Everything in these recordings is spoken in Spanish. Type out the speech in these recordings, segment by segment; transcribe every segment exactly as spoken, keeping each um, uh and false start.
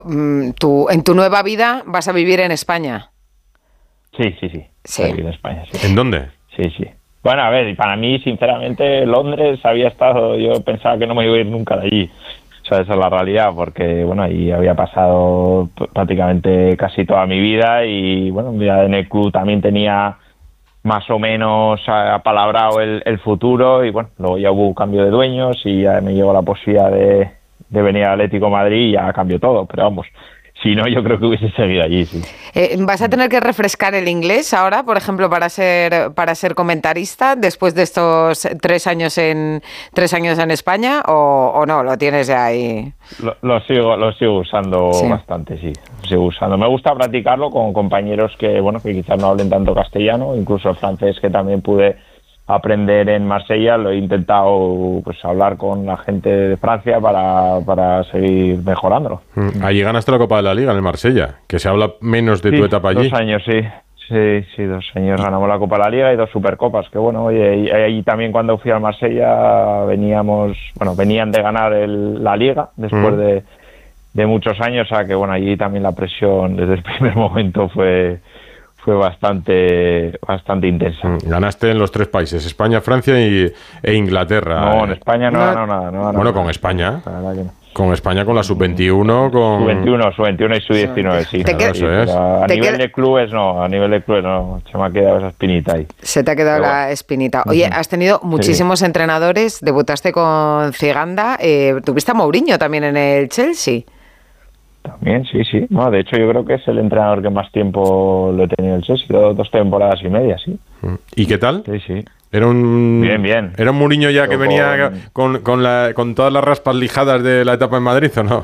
tú, en tu nueva vida vas a vivir en España. Sí, sí, sí. Sí. Aquí en España, sí. ¿En dónde? Sí, sí. Bueno, a ver, para mí, sinceramente, Londres había estado... Yo pensaba que no me iba a ir nunca de allí. O sea, esa es la realidad, porque, bueno, ahí había pasado prácticamente casi toda mi vida y, bueno, ya en el club también tenía más o menos apalabrado el, el futuro y, bueno, luego ya hubo un cambio de dueños y ya me llegó la posibilidad de, de venir al Atlético de Madrid y ya cambió todo, pero vamos... Si no, yo creo que hubiese seguido allí, sí. Eh, ¿Vas a tener que refrescar el inglés ahora, por ejemplo, para ser para ser comentarista después de estos tres años en tres años en España o, o no? ¿Lo tienes ya ahí? Lo, lo sigo lo sigo usando sí. bastante, sí. Lo sigo usando. Me gusta practicarlo con compañeros que, bueno, que quizás no hablen tanto castellano, incluso el francés que también pude aprender en Marsella, lo he intentado pues hablar con la gente de Francia para, para seguir mejorándolo. Allí ganaste la Copa de la Liga en el Marsella, que se habla menos de sí, tu etapa allí. Dos años, sí. Sí, sí, dos años ganamos la Copa de la Liga y dos Supercopas, que bueno, oye, y ahí también cuando fui al Marsella veníamos, bueno, venían de ganar el, la Liga después mm. de, de muchos años, o sea que bueno, allí también la presión desde el primer momento fue... fue bastante bastante intensa. Ganaste en los tres países, España, Francia y, e Inglaterra. No, en España no ganó nada. No, no, bueno, no, con no, España. No. Con España, con la sub veintiuno, con... sub veintiuno, sub veintiuno y sub diecinueve, sí. ¿Te Claro, qued... sí es. A ¿Te nivel qued... de clubes no, a nivel de clubes no, se me ha quedado esa espinita ahí. Se te ha quedado Pero la bueno. espinita. Oye, has tenido muchísimos sí. entrenadores, debutaste con Ciganda, eh, tuviste a Mourinho también en el Chelsea. También, sí, sí. No, de hecho, yo creo que es el entrenador que más tiempo lo he tenido el Chelsea, dos, dos temporadas y media, sí. ¿Y qué tal? Sí, sí. Era un... Bien, bien. ¿Era un Mourinho ya Pero que venía con, con, con, la, con todas las raspas lijadas de la etapa en Madrid o no?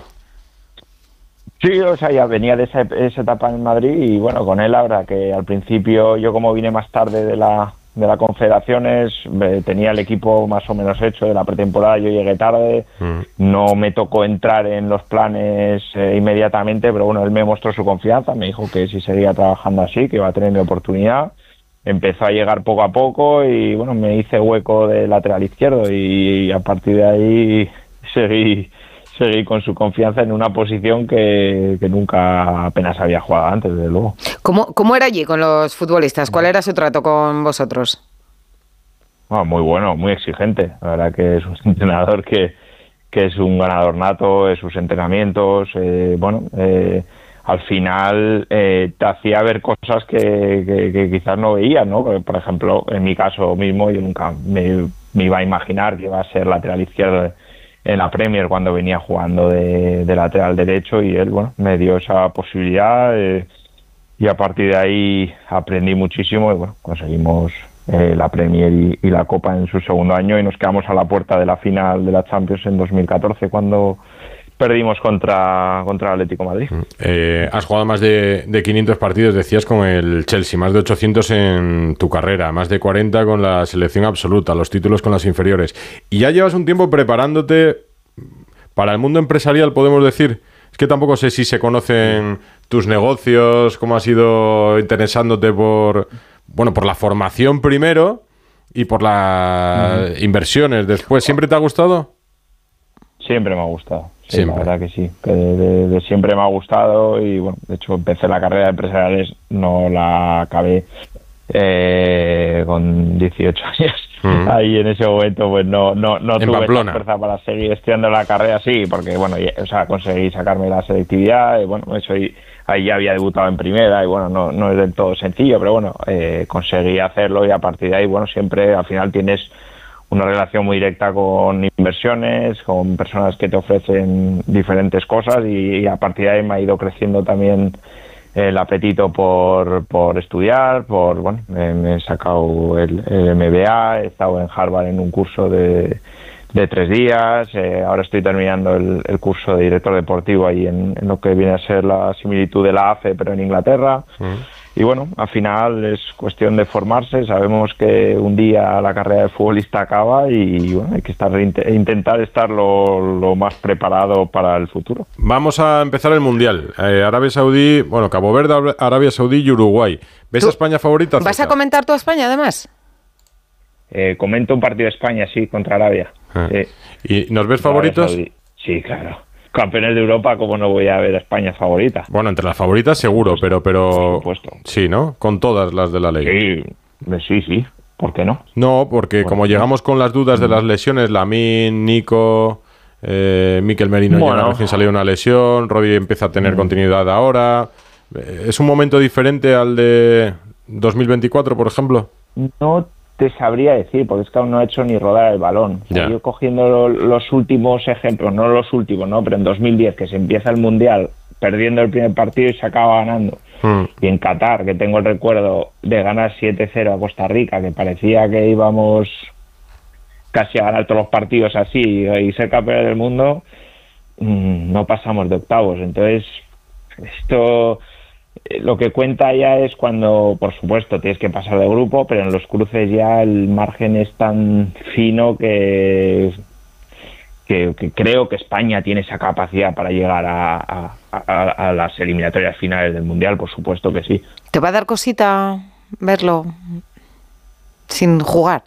Sí, o sea, ya venía de esa, esa etapa en Madrid y bueno, con él ahora que al principio yo como vine más tarde de la... de la Confederaciones, eh, tenía el equipo más o menos hecho de la pretemporada, yo llegué tarde, mm. no me tocó entrar en los planes eh, inmediatamente, pero bueno, él me mostró su confianza, me dijo que si seguía trabajando así, que iba a tener mi oportunidad, empezó a llegar poco a poco y bueno, me hice hueco de lateral izquierdo y, y a partir de ahí seguí seguí con su confianza en una posición que, que nunca apenas había jugado antes, desde luego. ¿Cómo, ¿Cómo era allí con los futbolistas? ¿Cuál era su trato con vosotros? Oh, muy bueno, muy exigente. La verdad que es un entrenador que, que es un ganador nato en sus entrenamientos. Eh, bueno, eh, al final eh, te hacía ver cosas que, que, que quizás no veías, ¿no? Por ejemplo, en mi caso mismo, yo nunca me, me iba a imaginar que iba a ser lateral izquierdo en la Premier cuando venía jugando de, de lateral derecho y él, bueno, me dio esa posibilidad eh, y a partir de ahí aprendí muchísimo y bueno, conseguimos eh, la Premier y, y la Copa en su segundo año y nos quedamos a la puerta de la final de la Champions en dos mil catorce cuando perdimos contra, contra el Atlético de Madrid. Eh, has jugado más de, de quinientos partidos, decías, con el Chelsea, más de ochocientos en tu carrera, más de cuarenta con la selección absoluta, los títulos con las inferiores. Y ya llevas un tiempo preparándote para el mundo empresarial, podemos decir. Es que tampoco sé si se conocen tus negocios, cómo has ido interesándote por, bueno, por la formación primero y por las uh-huh. inversiones después. ¿Siempre te ha gustado? Siempre me ha gustado. Sí, siempre. La verdad que sí, que de, de, de siempre me ha gustado y bueno, de hecho empecé la carrera de empresariales, no la acabé eh, con dieciocho años. Uh-huh. Ahí en ese momento pues no no no tuve Pamplona. fuerza para seguir estudiando la carrera, sí, porque bueno, ya, o sea, conseguí sacarme la selectividad y bueno, eso ahí, ahí ya había debutado en primera y bueno, no, no es del todo sencillo, pero bueno, eh, conseguí hacerlo y a partir de ahí, bueno, siempre al final tienes una relación muy directa con inversiones, con personas que te ofrecen diferentes cosas y, y a partir de ahí me ha ido creciendo también el apetito por, por estudiar, por bueno, me, me he sacado el, el M B A, he estado en Harvard en un curso de, de tres días, eh, ahora estoy terminando el, el curso de director deportivo ahí en, en lo que viene a ser la similitud de la A F E, pero en Inglaterra. Uh-huh. Y bueno, al final es cuestión de formarse, sabemos que un día la carrera de futbolista acaba y bueno, hay que estar intentar estar lo, lo más preparado para el futuro. Vamos a empezar el Mundial. Eh, Arabia Saudí, bueno, Cabo Verde, Arabia Saudí y Uruguay. ¿Ves a España favorita? ¿Vas a comentar tú a España además? Eh, comento un partido de España, sí, contra Arabia. Ah. Sí. ¿Y nos ves favoritos? Sí, claro. campeones de Europa, ¿cómo no voy a ver a España favorita? Bueno, entre las favoritas seguro, pero, pero Por supuesto. Sí, ¿no? Con todas las de la ley. Sí, sí, sí. ¿Por qué no? No, porque Bueno, como llegamos con las dudas de las lesiones, Lamine, Nico, eh, Mikel Merino bueno. ya recién salió una lesión, Rodri empieza a tener mm. continuidad ahora. ¿Es un momento diferente al de dos mil veinticuatro, por ejemplo? No te sabría decir, porque es que aún no ha hecho ni rodar el balón. O sea, yo cogiendo lo, los últimos ejemplos, no los últimos, ¿no? Pero en dos mil diez, que se empieza el Mundial perdiendo el primer partido y se acaba ganando. Mm. Y en Qatar, que tengo el recuerdo de ganar siete cero a Costa Rica, que parecía que íbamos casi a ganar todos los partidos así y ser campeones del mundo, mmm, no pasamos de octavos. Entonces, esto... Lo que cuenta ya es cuando, por supuesto, tienes que pasar de grupo, pero en los cruces ya el margen es tan fino que, que, que creo que España tiene esa capacidad para llegar a, a, a, a las eliminatorias finales del Mundial, por supuesto que sí. ¿Te va a dar cosita verlo sin jugar?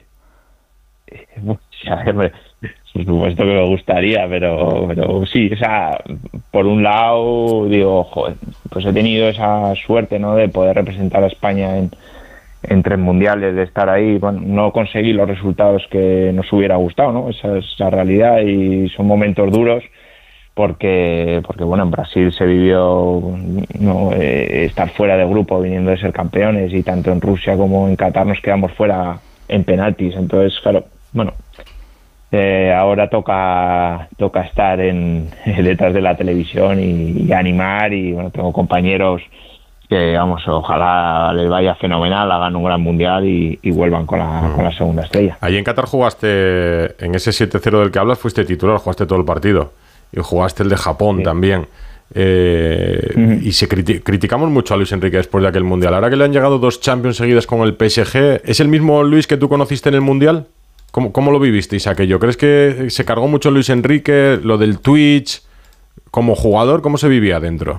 Por supuesto que me gustaría, pero, pero sí, o sea, por un lado digo, joder, pues he tenido esa suerte, ¿no?, de poder representar a España en, en tres mundiales, de estar ahí. Bueno, no conseguí los resultados que nos hubiera gustado, ¿no? Esa es la realidad y son momentos duros porque, porque bueno, en Brasil se vivió, ¿no?, eh, estar fuera de grupo viniendo de ser campeones, y tanto en Rusia como en Qatar nos quedamos fuera en penaltis. Entonces, claro, bueno, Eh, ahora toca toca estar en detrás de la televisión y, y animar, y bueno, tengo compañeros que, vamos, ojalá les vaya fenomenal, hagan un gran mundial y, y vuelvan con la, mm. con la segunda estrella. Allí en Qatar jugaste, en ese siete cero del que hablas, fuiste titular, jugaste todo el partido, y jugaste el de Japón, sí, también. Eh, mm-hmm. Y se criti- criticamos mucho a Luis Enrique después de aquel mundial. Ahora que le han llegado dos Champions seguidas con el P S G, ¿es el mismo Luis que tú conociste en el mundial? ¿Cómo, ¿Cómo lo vivisteis aquello? ¿Crees que se cargó mucho Luis Enrique, lo del Twitch? Como jugador, ¿cómo se vivía dentro?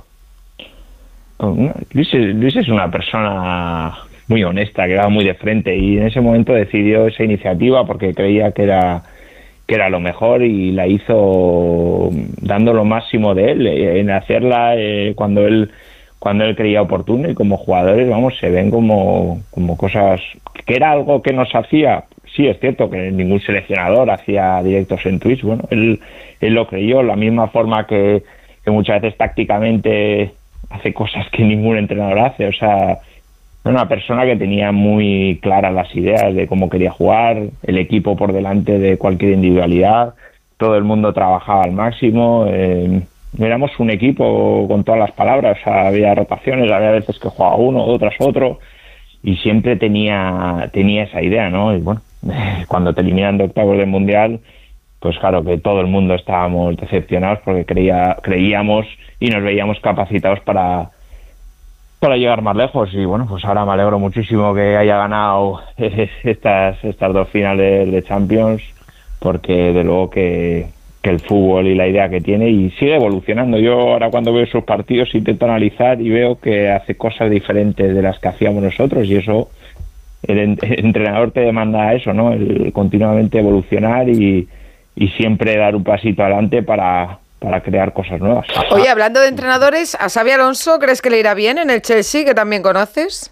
Luis, Luis es una persona muy honesta, que va muy de frente, y en ese momento decidió esa iniciativa porque creía que era, que era lo mejor, y la hizo dando lo máximo de él, en hacerla eh, cuando él cuando él creía oportuno. Y como jugadores, vamos, se ven como, como cosas que era algo que nos hacía. Sí, es cierto que ningún seleccionador hacía directos en Twitch. Bueno, él, él lo creyó, la misma forma que, que muchas veces tácticamente hace cosas que ningún entrenador hace. O sea, era una persona que tenía muy claras las ideas de cómo quería jugar, el equipo por delante de cualquier individualidad, todo el mundo trabajaba al máximo. Eh, éramos un equipo con todas las palabras, o sea, había rotaciones, había veces que jugaba uno, otras otro, y siempre tenía, tenía esa idea, ¿no? Y bueno, cuando te eliminan de octavos del Mundial, pues claro que todo el mundo estábamos decepcionados porque creía, creíamos y nos veíamos capacitados para, para llegar más lejos. Y bueno, pues ahora me alegro muchísimo que haya ganado estas, estas dos finales de Champions, porque de luego que, que el fútbol y la idea que tiene, y sigue evolucionando. Yo ahora cuando veo sus partidos intento analizar y veo que hace cosas diferentes de las que hacíamos nosotros, y eso... El entrenador te demanda eso, ¿no? El continuamente evolucionar y, y siempre dar un pasito adelante para, para crear cosas nuevas. Oye, hablando de entrenadores, ¿a Xabi Alonso crees que le irá bien en el Chelsea, que también conoces?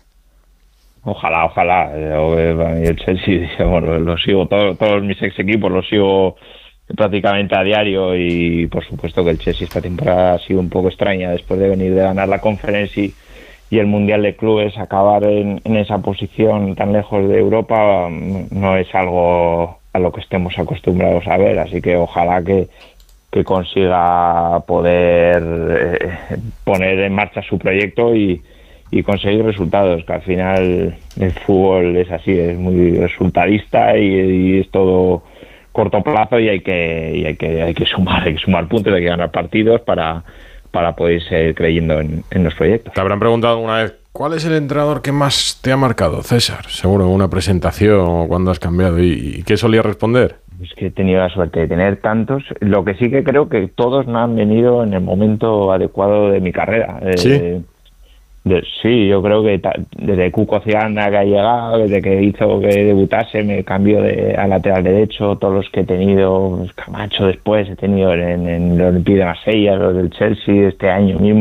Ojalá, ojalá. El Chelsea, bueno, lo sigo, todo, todos mis ex equipos los sigo prácticamente a diario, y por supuesto que el Chelsea esta temporada ha sido un poco extraña después de venir de ganar la Conference y y el Mundial de Clubes. Acabar en, en esa posición tan lejos de Europa no es algo a lo que estemos acostumbrados a ver, así que ojalá que, que consiga poder eh, poner en marcha su proyecto y, y conseguir resultados, que al final el fútbol es así, es muy resultadista y, y es todo corto plazo, y hay que, y hay que, hay que sumar, hay que sumar puntos, hay que ganar partidos para para poder seguir creyendo en, en los proyectos. Te habrán preguntado alguna vez, ¿cuál es el entrenador que más te ha marcado, César? Seguro en una presentación o cuando has cambiado. ¿Y, y qué solías responder? Es que he tenido la suerte de tener tantos. Lo que sí que creo que todos me han venido en el momento adecuado de mi carrera. ¿Sí? Eh, De, sí, yo creo que ta, desde Cuco Ciganda que ha llegado, desde que hizo que debutase, me cambió de, a lateral derecho, todos los que he tenido, pues Camacho después, he tenido en, en el Olympique de Marsella, los del Chelsea este año mismo.